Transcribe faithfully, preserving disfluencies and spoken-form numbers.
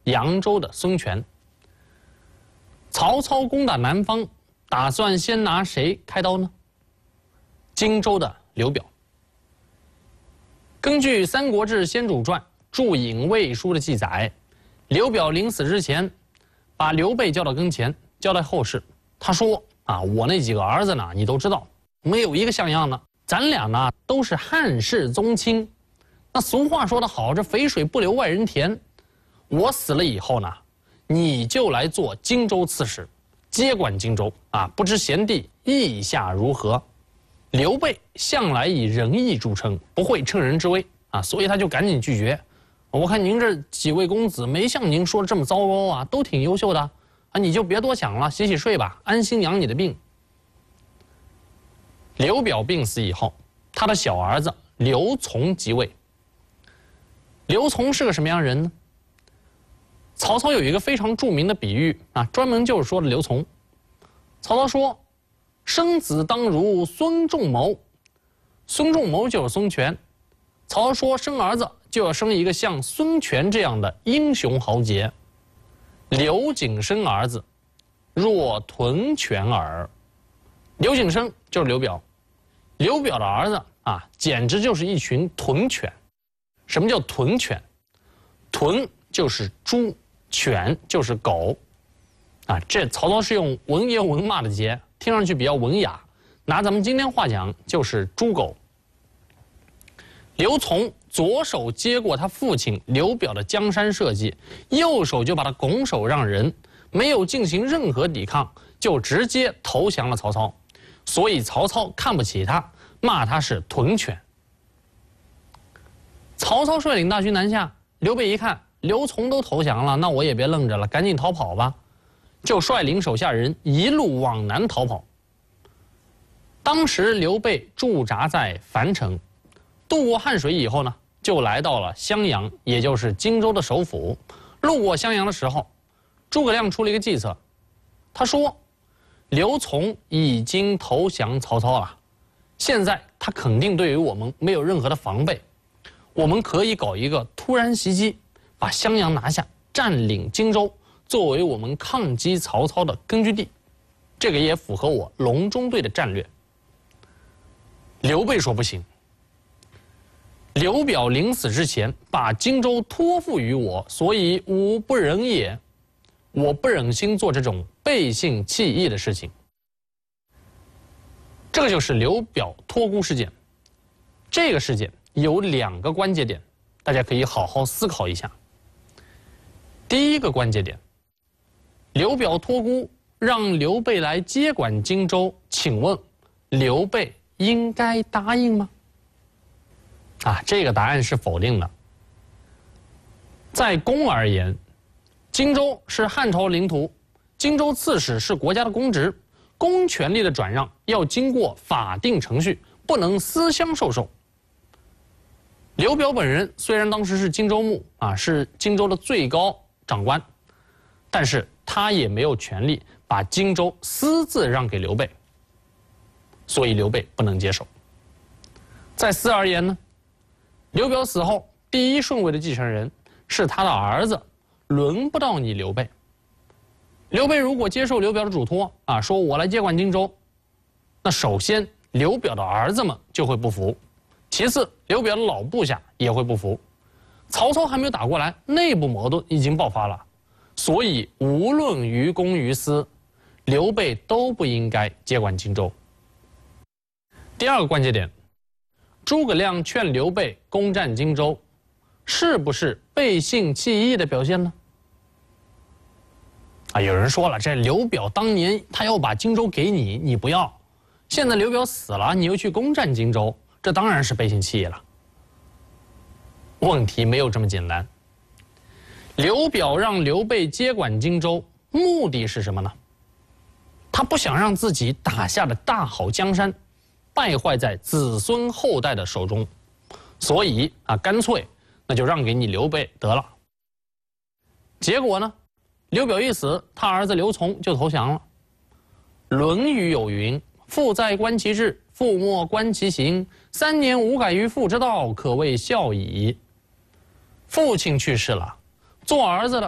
扬州的孙权。曹操攻打南方，打算先拿谁开刀呢？荆州的刘表。根据《三国志·先主传·注引魏书》的记载，刘表临死之前，把刘备叫到跟前，交代后事。他说：“啊，我那几个儿子呢，你都知道，没有一个像样的。咱俩呢，都是汉室宗亲。那俗话说得好，这肥水不流外人田。我死了以后呢，你就来做荆州刺史，接管荆州啊！不知贤弟意下如何？”刘备向来以仁义著称，不会乘人之危啊，所以他就赶紧拒绝。我看您这几位公子没像您说的这么糟糕啊，都挺优秀的啊，你就别多想了，洗洗睡吧，安心养你的病。刘表病死以后，他的小儿子刘琮即位。刘琮是个什么样人呢？曹操有一个非常著名的比喻啊，专门就是说的刘琮。曹操说：“生子当如孙仲谋。”孙仲谋就是孙权。曹操说生儿子就要生一个像孙权这样的英雄豪杰。刘景生儿子，若屯犬耳。刘景生就是刘表，刘表的儿子啊，简直就是一群屯犬。什么叫屯犬？屯就是猪，犬就是狗。啊，这曹操是用文言文骂的街，听上去比较文雅。拿咱们今天话讲，就是猪狗。刘琮左手接过他父亲刘表的江山社稷，右手就把他拱手让人，没有进行任何抵抗，就直接投降了曹操。所以曹操看不起他，骂他是屯犬。曹操率领大军南下，刘备一看刘琮都投降了，那我也别愣着了，赶紧逃跑吧，就率领手下人一路往南逃跑。当时刘备驻扎在樊城，渡过汉水以后呢，就来到了襄阳，也就是荆州的首府。路过襄阳的时候，诸葛亮出了一个计策，他说：“刘琮已经投降曹操了，现在他肯定对于我们没有任何的防备，我们可以搞一个突然袭击，把襄阳拿下，占领荆州，作为我们抗击曹操的根据地。这个也符合我隆中对的战略。”刘备说不行。刘表临死之前把荆州托付于我，所以吾不忍也。我不忍心做这种背信弃义的事情。这个就是刘表托孤事件。这个事件有两个关键点，大家可以好好思考一下。第一个关键点，刘表托孤让刘备来接管荆州，请问刘备应该答应吗？啊，这个答案是否定的。在公而言，荆州是汉朝领土，荆州刺史是国家的公职，公权力的转让要经过法定程序，不能私相授受。刘表本人虽然当时是荆州牧啊，是荆州的最高长官，但是他也没有权利把荆州私自让给刘备，所以刘备不能接受。在私而言呢，刘表死后，第一顺位的继承人是他的儿子，轮不到你刘备。刘备如果接受刘表的嘱托啊，说我来接管荆州，那首先刘表的儿子们就会不服，其次刘表的老部下也会不服。曹操还没有打过来，内部矛盾已经爆发了，所以无论于公于私，刘备都不应该接管荆州。第二个关键点，诸葛亮劝刘备攻占荆州，是不是背信弃义的表现呢？啊，有人说了，这刘表当年他要把荆州给你，你不要，现在刘表死了，你又去攻占荆州，这当然是背信弃义了。问题没有这么简单。刘表让刘备接管荆州，目的是什么呢？他不想让自己打下的大好江山败坏在子孙后代的手中，所以啊，干脆那就让给你刘备得了。结果呢，刘表一死，他儿子刘琮就投降了。《论语》有云：“父在，观其志；父莫，观其行。三年无改于父之道，可谓孝矣。”父亲去世了，做儿子的